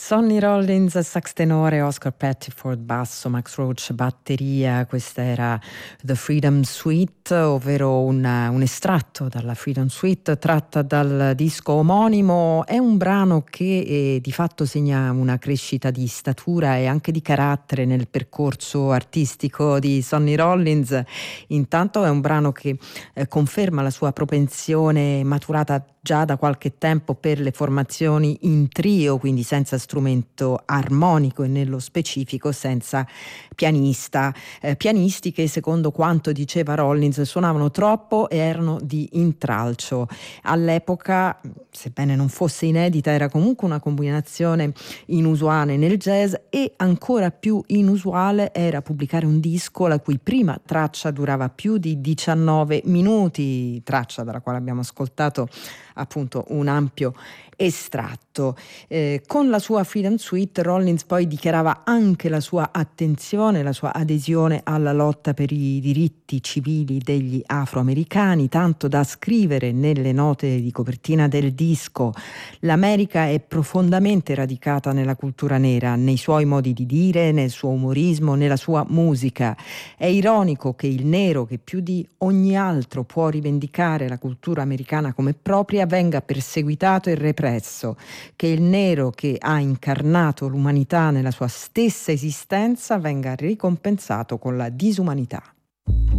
Sonny Rollins, sax tenore, Oscar Pettiford, basso, Max Roach, batteria. Questa era The Freedom Suite, ovvero un estratto dalla Freedom Suite tratta dal disco omonimo. È un brano che di fatto segna una crescita di statura e anche di carattere nel percorso artistico di Sonny Rollins. Intanto è un brano che conferma la sua propensione maturata già da qualche tempo per le formazioni in trio, quindi senza strumento armonico e nello specifico senza pianista. Pianisti che, secondo quanto diceva Rollins, suonavano troppo e erano di intralcio. All'epoca, sebbene non fosse inedita, era comunque una combinazione inusuale nel jazz, e ancora più inusuale era pubblicare un disco la cui prima traccia durava più di 19 minuti, traccia dalla quale abbiamo ascoltato appunto un ampio estratto. Con la sua Freedom Suite Rollins poi dichiarava anche la sua attenzione, la sua adesione alla lotta per i diritti civili degli afroamericani, tanto da scrivere nelle note di copertina del disco: l'America è profondamente radicata nella cultura nera, nei suoi modi di dire, nel suo umorismo, nella sua musica. È ironico che il nero, che più di ogni altro può rivendicare la cultura americana come propria, venga perseguitato e represso, che il nero, che ha incarnato l'umanità nella sua stessa esistenza, venga ricompensato con la disumanità.